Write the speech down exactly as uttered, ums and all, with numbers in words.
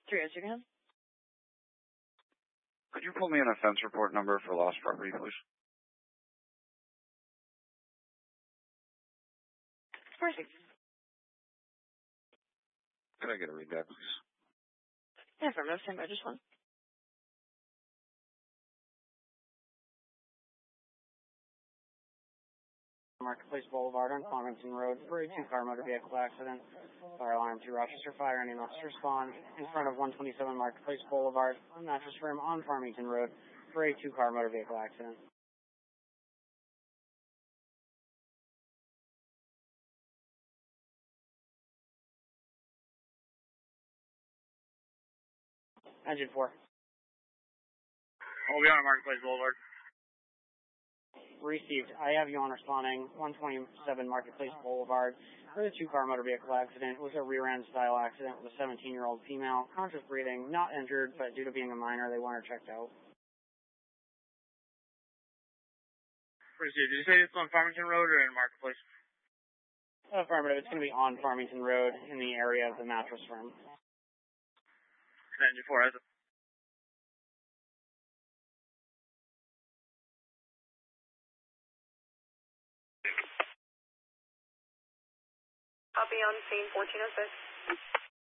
Three oh two, can I? Could you pull me an offense report number for lost property, please? Perfect. Could I get a read back, please? Yeah, affirmative. Stand by just one. Marketplace Boulevard on Farmington Road for a two-car motor vehicle accident. Fire alarm to Rochester Fire. Any must respond in front of one twenty-seven Marketplace Boulevard on Mattress Firm on Farmington Road for a two-car motor vehicle accident. Engine four. I'll be on Marketplace Boulevard. Received. I have you on responding. one twenty-seven Marketplace Boulevard for the two-car motor vehicle accident. It was a rear-end style accident with a seventeen-year-old female, conscious breathing, not injured, but due to being a minor, they want her checked out. Received. Did you say it's on Farmington Road or in Marketplace? Affirmative. It's going to be on Farmington Road in the area of the Mattress Firm. Engine four has it. I'll be on scene fourteen oh six.